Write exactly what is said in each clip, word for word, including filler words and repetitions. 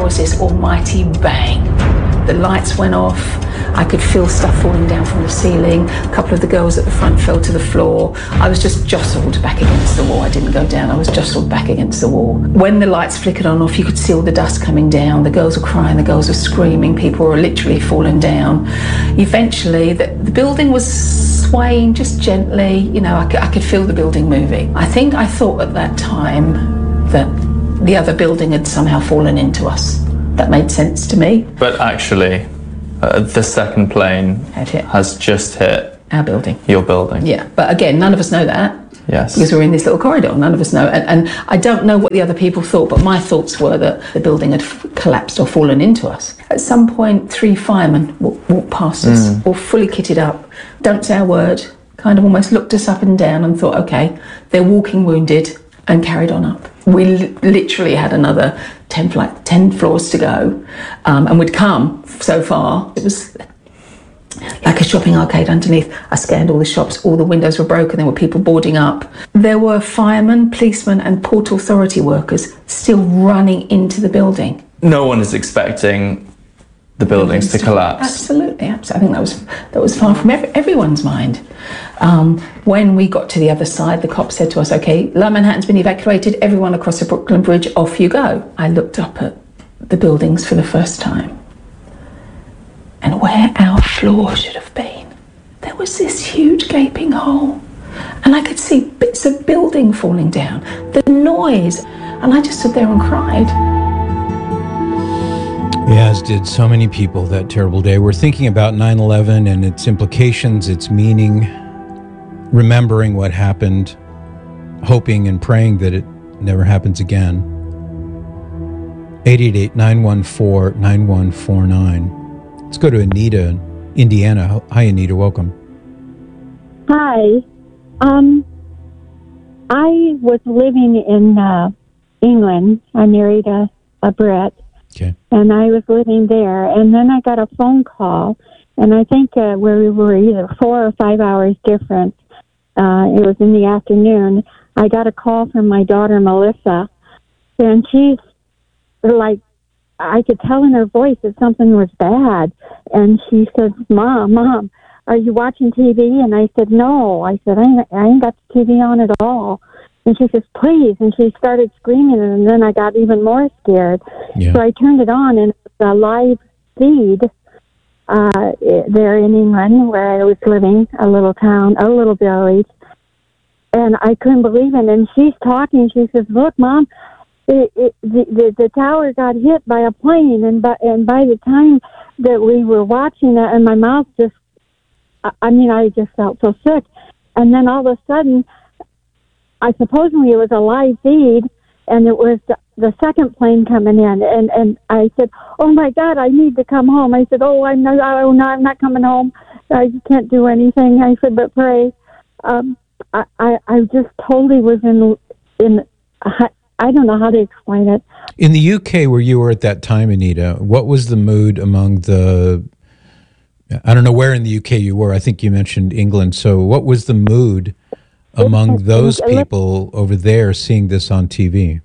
was this almighty bang. The lights went off. I could feel stuff falling down from the ceiling. A couple of the girls at the front fell to the floor. I was just jostled back against the wall. I didn't go down, I was jostled back against the wall. When the lights flickered on off, you could see all the dust coming down. The girls were crying, the girls were screaming, people were literally falling down. Eventually, the, the building was swaying just gently. You know, I could, I could feel the building moving. I think I thought at that time that the other building had somehow fallen into us. That made sense to me. But actually, uh, the second plane Had hit. has just hit Our building. your building. Yeah, but again, none of us know that. Yes. Because we're in this little corridor, none of us know. And, and I don't know what the other people thought, but my thoughts were that the building had f- collapsed or fallen into us. At some point, three firemen w- walked past us, Mm. all fully kitted up, don't say a word, kind of almost looked us up and down and thought, okay, they're walking wounded, and carried on up. We li- literally had another ten, flight, ten floors to go, um, and we'd come so far. It was like a shopping arcade underneath. I scanned all the shops, all the windows were broken, there were people boarding up. There were firemen, policemen and port authority workers still running into the building. No one is expecting the buildings to collapse. Absolutely, absolutely. I think that was that was far from every, everyone's mind. Um, when we got to the other side, the cop said to us, okay, Lower Manhattan's been evacuated, everyone across the Brooklyn Bridge, off you go. I looked up at the buildings for the first time, and where our floor should have been, there was this huge gaping hole, and I could see bits of building falling down, the noise, and I just stood there and cried. Yeah, as did so many people that terrible day. We're thinking about nine eleven and its implications, its meaning, remembering what happened, hoping and praying that it never happens again. eight eight eight, nine one four, nine one four nine. Let's go to Anita in Indiana. Hi, Anita. Welcome. Hi. Um, I was living in uh, England. I married a, a Brit. Okay. And I was living there. And then I got a phone call. And I think uh, where we were either four or five hours different. Uh, it was in the afternoon. I got a call from my daughter, Melissa. And she's like, I could tell in her voice that something was bad. And she said, Mom, Mom, are you watching T V? And I said, no. I said, I ain't, I ain't got the T V on at all. And she says, please. And she started screaming, and then I got even more scared. Yeah. So I turned it on, and it was a live feed uh, there in England where I was living, a little town, a little village. And I couldn't believe it. And she's talking. She says, look, Mom, it, it, the, the, the tower got hit by a plane. And by, and by the time that we were watching that, and my mouth just, I mean, I just felt so sick. And then all of a sudden, I supposedly it was a live feed, and it was the, the second plane coming in. And, and I said, oh, my God, I need to come home. I said, oh, I'm not, oh, no, I'm not coming home. I can't do anything. I said, but pray. Um, I, I, I just totally was in, in I don't know how to explain it. In the U K, where you were at that time, Anita, what was the mood among the, I don't know where in the U K you were. I think you mentioned England. So what was the mood among those people over there seeing this on T V?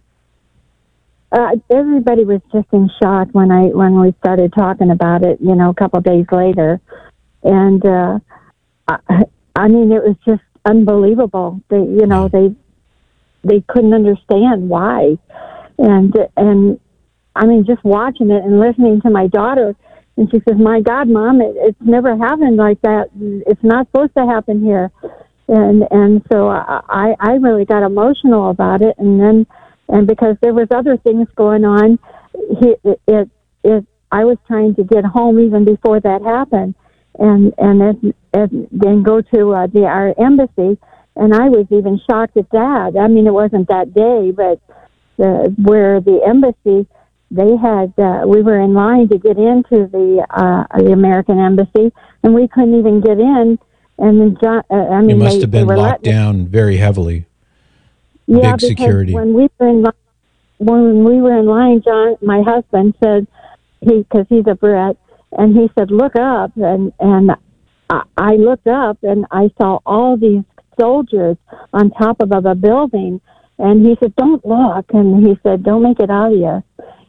Uh, everybody was just in shock when I when we started talking about it, you know, a couple of days later. And, uh, I, I mean, it was just unbelievable. They, you know, they they couldn't understand why. And, and I mean, just watching it and listening to my daughter, and she says, my God, Mom, it, it's never happened like that. It's not supposed to happen here. And and so I, I really got emotional about it. And then, and because there was other things going on, he, it, it, it, I was trying to get home even before that happened. And and, it, and then go to uh, the our embassy. And I was even shocked at that. I mean, it wasn't that day, but the, where the embassy, they had, uh, we were in line to get into the uh, the American embassy, and we couldn't even get in. And then, John, uh, I mean, it must they, have been locked down very heavily. Yeah, Big security. When we were in line, when we were in line, John, my husband said, he because he's a Brit, and he said, "Look up," and and I, I looked up, and I saw all these soldiers on top of a building, and he said, "Don't look," and he said, "Don't make it obvious."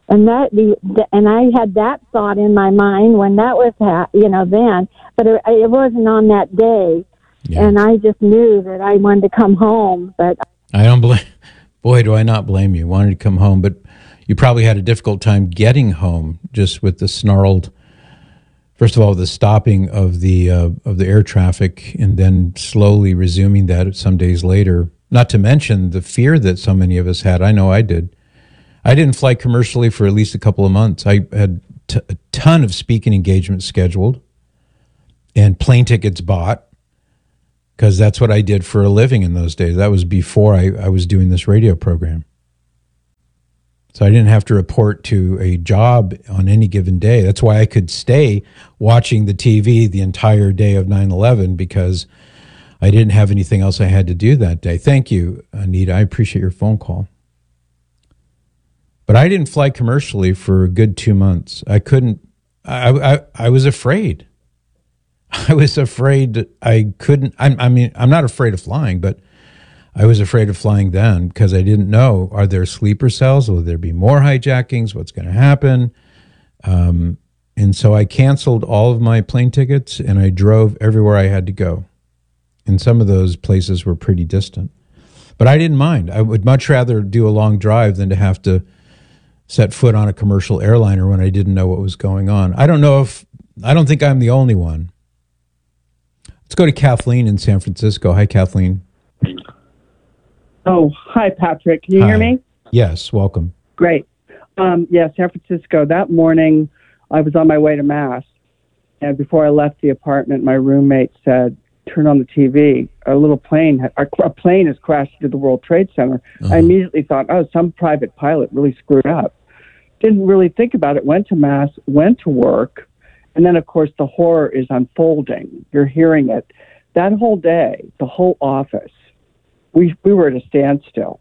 And that, the, the and I had that thought in my mind when that was, ha- you know, then, but it, it wasn't on that day. Yeah. And I just knew that I wanted to come home, but I don't blame. Boy, do I not blame you. Wanted to come home, but you probably had a difficult time getting home, just with the snarled. First of all, the stopping of the uh, of the air traffic, and then slowly resuming that some days later. Not to mention the fear that so many of us had. I know I did. I didn't fly commercially for at least a couple of months. I had t- a ton of speaking engagements scheduled and plane tickets bought, because that's what I did for a living in those days. That was before I, I was doing this radio program. So I didn't have to report to a job on any given day. That's why I could stay watching the T V the entire day of nine eleven, because I didn't have anything else I had to do that day. Thank you, Anita. I appreciate your phone call. But I didn't fly commercially for a good two months. I couldn't, I, I, I was afraid. I was afraid I couldn't, I, I mean, I'm not afraid of flying, but I was afraid of flying then because I didn't know, are there sleeper cells? Will there be more hijackings? What's going to happen? Um, and so I canceled all of my plane tickets and I drove everywhere I had to go. And some of those places were pretty distant. But I didn't mind. I would much rather do a long drive than to have to set foot on a commercial airliner when I didn't know what was going on. I don't know if, I don't think I'm the only one. Let's go to Kathleen in San Francisco. Hi, Kathleen. Oh, hi, Patrick. Can you Hi. hear me? Yes, welcome. Great. Um, yeah, San Francisco. That morning, I was on my way to Mass, and before I left the apartment, my roommate said, turn on the T V. A little plane, had, a plane has crashed into the World Trade Center. Uh-huh. I immediately thought, oh, some private pilot really screwed up. Didn't really think about it. Went to Mass, went to work, and then, of course, the horror is unfolding. You're hearing it. That whole day, the whole office, we we were at a standstill.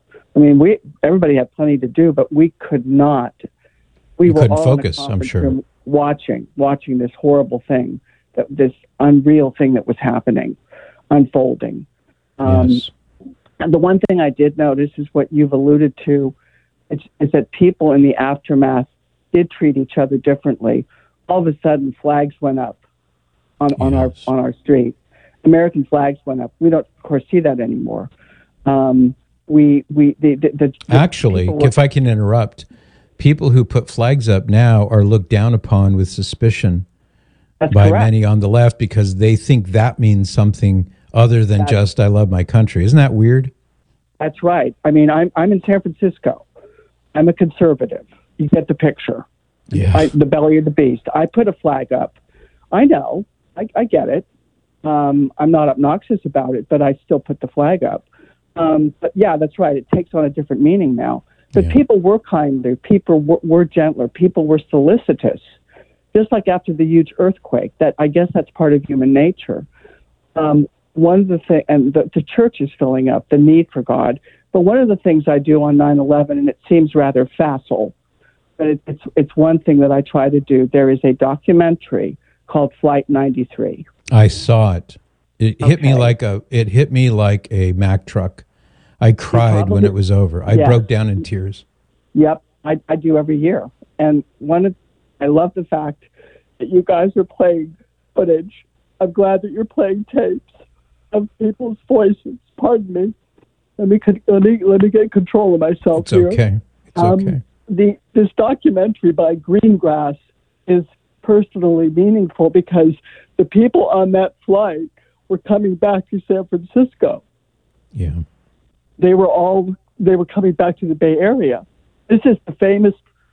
I mean, we everybody had plenty to do, but we could not. We You were couldn't all focus, in a I'm conference sure. room watching, watching this horrible thing, that this unreal thing that was happening, unfolding. Um, Yes. And the one thing I did notice is what you've alluded to, is, is that people in the aftermath did treat each other differently. All of a sudden, flags went up on, on our Yes. on our street. American flags went up. We don't, of course, see that anymore. Um, we we the, the, the Actually, people were- if I can interrupt, people who put flags up now are looked down upon with suspicion that's by correct. many on the left because they think that means something other than That's- just I love my country. Isn't that weird? That's right. I mean, I'm I'm in San Francisco. I'm a conservative. You get the picture. Yeah. I, the belly of the beast. I put a flag up. I know. I, I get it. Um, I'm not obnoxious about it, but I still put the flag up. Um, but yeah, that's right. It takes on a different meaning now. But Yeah. people were kinder. People were, were gentler. People were solicitous. Just like after the huge earthquake. That I guess that's part of human nature. Um, one of the things, and the, the church is filling up, the need for God. But one of the things I do on nine eleven, and it seems rather facile, but it, it's it's one thing that I try to do. There is a documentary called Flight ninety-three. I saw it. It hit me Okay. like a it hit me like a Mack truck. I cried when probably- it was over. I Yes. broke down in tears. Yep, I, I do every year. And one of, I love the fact that you guys are playing footage. I'm glad that you're playing tapes of people's voices. Pardon me. Let me con- let me let me get control of myself It's here. okay. It's Um, okay. The this documentary by Greengrass is personally meaningful because the people on that flight were coming back to San Francisco. Yeah. They were all they were coming back to the Bay Area. This is the famous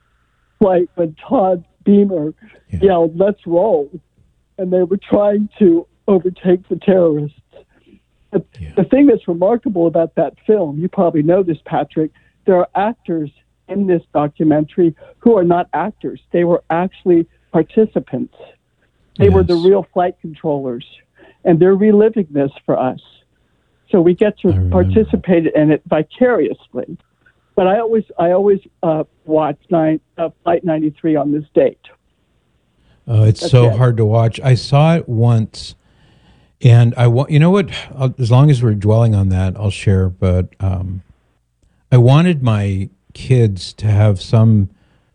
flight when Todd Beamer Yeah. yelled, "Let's roll," and they were trying to overtake the terrorists. The, Yeah. the thing that's remarkable about that film, you probably know this, Patrick, there are actors in this documentary who are not actors. They were actually participants. They were the Yes. real flight controllers, and they're reliving this for us. So we get I to remember. participate in it vicariously. But I always, I always uh, watch nine, uh, Flight ninety-three on this date. Oh, it's That's so it. hard to watch. I saw it once, and I want you know what? I'll, as long as we're dwelling on that, I'll share. But um, I wanted my kids to have some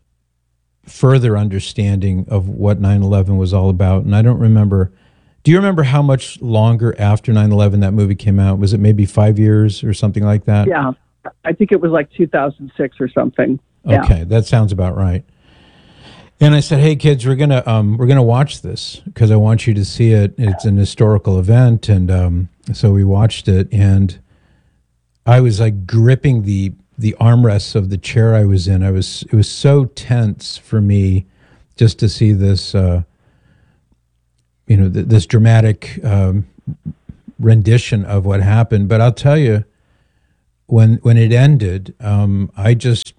further understanding of what nine eleven was all about. And I don't remember. Do you remember how much longer after nine eleven that movie came out? Was it maybe five years or something like that? Yeah, I think it was like two thousand six or something. Okay, Yeah. that sounds about right. And I said, "Hey kids, we're gonna um, we're gonna watch this because I want you to see it. It's an historical event." And um, so we watched it, and I was like gripping the the armrests of the chair I was in. I was it was so tense for me just to see this, uh, you know, th- this dramatic um, rendition of what happened. But I'll tell you, when when it ended, um, I just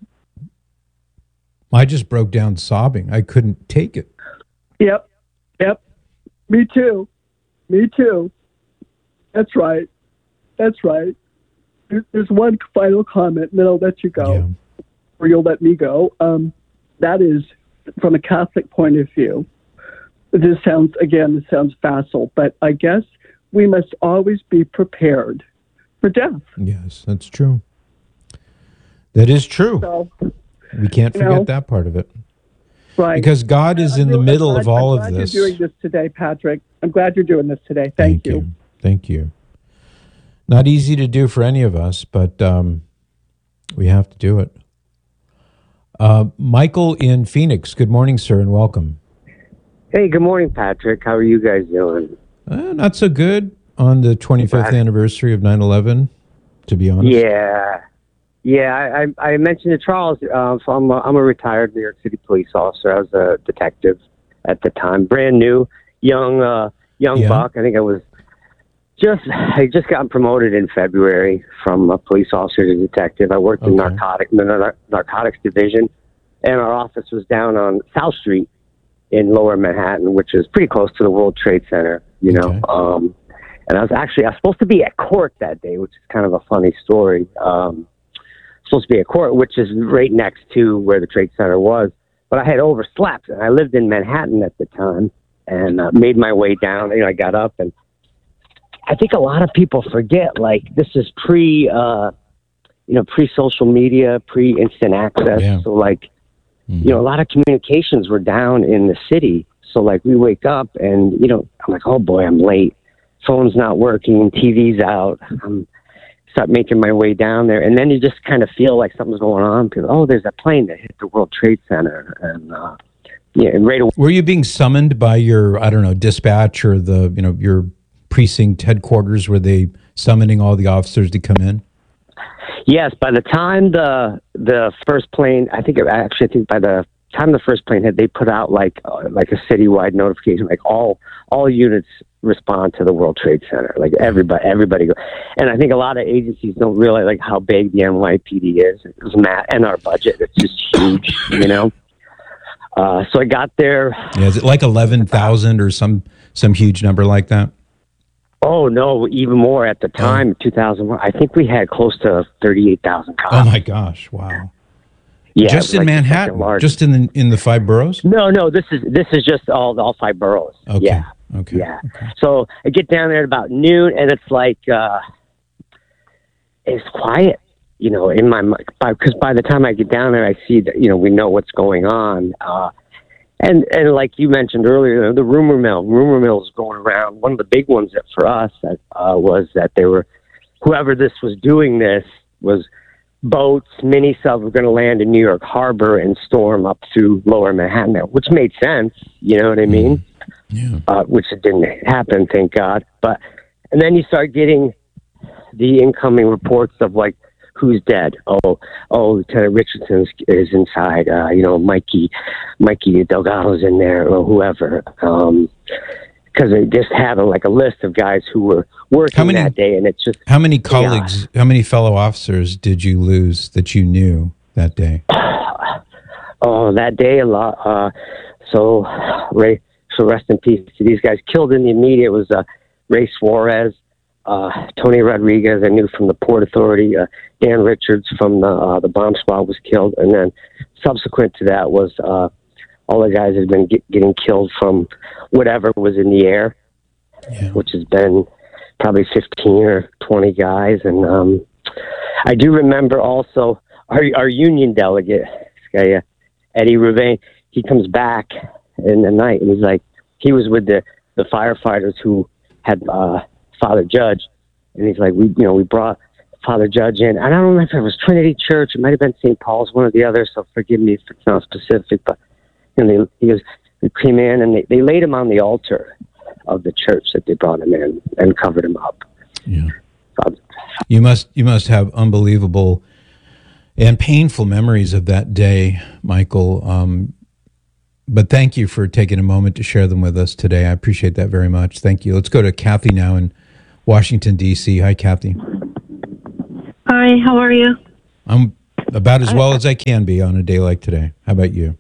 I just broke down sobbing. I couldn't take it. Yep. Yep. Me too. Me too. That's right. That's right. There- There's one final comment, and then I'll let you go, Yeah. or you'll let me go. Um, that is, from a Catholic point of view, this sounds, again, this sounds facile, but I guess we must always be prepared for death. Yes, that's true. That is true. So, We can't you forget know, that part of it. right. Because God is in the I'm middle glad- of all I'm of glad this. You're doing this today, Patrick. I'm glad you're doing this today. Thank, you. Thank you. Not easy to do for any of us, but um, we have to do it. Uh, Michael in Phoenix, good morning, sir, and welcome. Hey, good morning, Patrick. How are you guys doing? Uh, not so good on the twenty-fifth Right. anniversary of nine eleven, to be honest. Yeah. Yeah, I, I, I mentioned to Charles, uh, so I'm a, I'm a retired New York City police officer. I was a detective at the time, brand new, young uh, young Yeah. buck. I think I was just, I just got promoted in February from a police officer to detective. I worked in Okay. narcotic, the nar- narcotics division, and our office was down on South Street in Lower Manhattan, which is pretty close to the World Trade Center, you know. Okay. Um, and I was actually, I was supposed to be at court that day, which is kind of a funny story. Um, supposed to be at court, which is right next to where the Trade Center was. But I had overslept, and I lived in Manhattan at the time, and uh, made my way down. You know, I got up, and I think a lot of people forget, like, this is pre, uh, you know, pre-social media, pre-instant access. Yeah. So, like, Mhm. you know, a lot of communications were down in the city. So, like, we wake up, and, you know, I'm like, oh, boy, I'm late. Phone's not working. T V's out. I'm start making my way down there, and then you just kind of feel like something's going on because, oh, there's a plane that hit the World Trade Center, and uh, yeah, and right away. Were you being summoned by your, I don't know, dispatch or the, you know, your precinct headquarters? Were they summoning all the officers to come in? Yes, by the time the the first plane, I think it, actually, I think by the time the first plane hit, they put out like uh, like a citywide notification, like all all units respond to the World Trade Center, like everybody everybody go. And I think a lot of agencies don't realize like how big the N Y P D is. It was mad, and our budget, it's just huge, you know. Uh, so I got there. Yeah, is it like eleven thousand or some some huge number like that? Oh no, even more at the time, two thousand one. I think we had close to thirty-eight thousand cops. Oh my gosh! Wow. Yeah, it Just was in like the Manhattan, second largest. just in the in the five boroughs. No, no, this is this is just all all five boroughs. Okay. Yeah, Okay. yeah. So I get down there at about noon, and it's like uh, it's quiet, you know, in my mind. Because by the time I get down there, I see that, you know, we know what's going on. Uh, and and like you mentioned earlier, the rumor mill, rumor mills going around. One of the big ones that for us that uh, was that they were, whoever this was doing this was. Boats, mini subs were going to land in New York Harbor and storm up through Lower Manhattan, which made sense. You know what I mean? Yeah. Uh, which it didn't happen, thank God. But and then you start getting the incoming reports of like who's dead. Oh, oh, Lieutenant Richardson is, is inside. Uh, you know, Mikey, Mikey Delgado's in there, or whoever. Um, because they just had a, like a list of guys who were working How many- that day, and it's just How many colleagues, how many fellow officers did you lose that you knew that day? Oh, that day a lot. Uh, so, Ray. So rest in peace to these guys. Killed in the immediate was uh, Ray Suarez, uh, Tony Rodriguez. I knew from the Port Authority. Uh, Dan Richards from the uh, the bomb squad was killed, and then subsequent to that was uh, all the guys had been get, getting killed from whatever was in the air, Yeah. which has been probably fifteen or twenty guys. And um, I do remember also our our union delegate, this guy, uh, Eddie Rouvain. he comes back in the night, and he's like, he was with the, the firefighters who had uh, Father Judge, and he's like, we, you know, we brought Father Judge in. And I don't know if it was Trinity Church, it might have been Saint Paul's, one or the other, so forgive me if it's not specific, but you know, they, he goes, we came in, and they, they laid him on the altar of the church that they brought him in and covered him up. Yeah. So, You must you must have unbelievable and painful memories of that day, Michael. Um, but thank you for taking a moment to share them with us today. I appreciate that very much. Thank you. Let's go to Kathy now in Washington, D C. Hi, Kathy. Hi, how are you? I'm about as well as I can be on a day like today. How about you?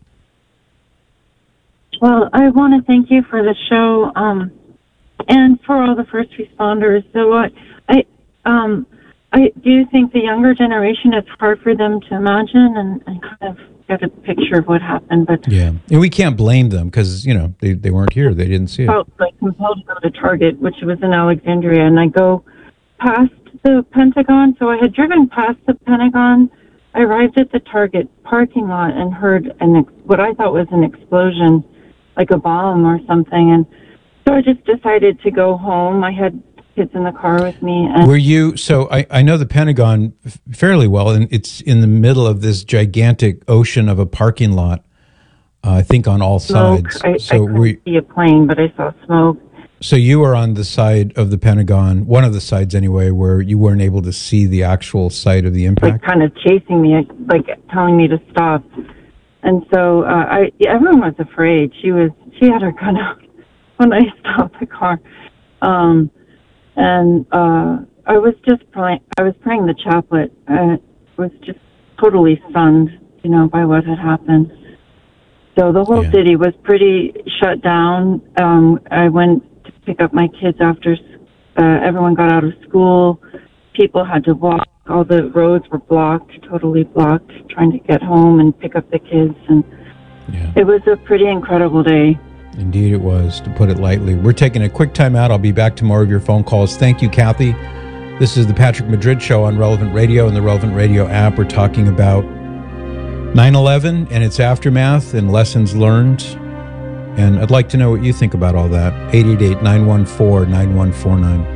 Well, I want to thank you for the show um, and for all the first responders. So I, I, um, I do think the younger generation, it's hard for them to imagine and, and kind of get a picture of what happened. But Yeah, and we can't blame them because, you know, they, they weren't here. They didn't see it. I felt like compelled to go to Target, which was in Alexandria, and I go past the Pentagon. So I had driven past the Pentagon. I arrived at the Target parking lot and heard an ex- what I thought was an explosion, like a bomb or something. And so I just decided to go home. I had kids in the car with me. And Were you, so I, I know the Pentagon f- fairly well, and it's in the middle of this gigantic ocean of a parking lot, uh, I think on all smoke. sides. I, so I couldn't were you, see a plane, but I saw smoke. so you were on the side of the Pentagon, one of the sides anyway, where you weren't able to see the actual site of the Like impact? kind of chasing me, like telling me to stop. And so uh, I, everyone was afraid. She was, she had her gun out when I stopped the car. Um, and uh, I was just praying, I was praying the chaplet. I was just totally stunned, you know, by what had happened. So the whole Yeah. city was pretty shut down. Um, I went to pick up my kids after uh, everyone got out of school. People had to walk. All the roads were blocked, totally blocked, trying to get home and pick up the kids. And Yeah. it was a pretty incredible day. Indeed it was, to put it lightly. We're taking a quick time out. I'll be back to more of your phone calls. Thank you, Kathy. This is the Patrick Madrid Show on Relevant Radio and the Relevant Radio app. We're talking about nine eleven and its aftermath and lessons learned. And I'd like to know what you think about all that. eight eight eight, nine one four, nine one four nine.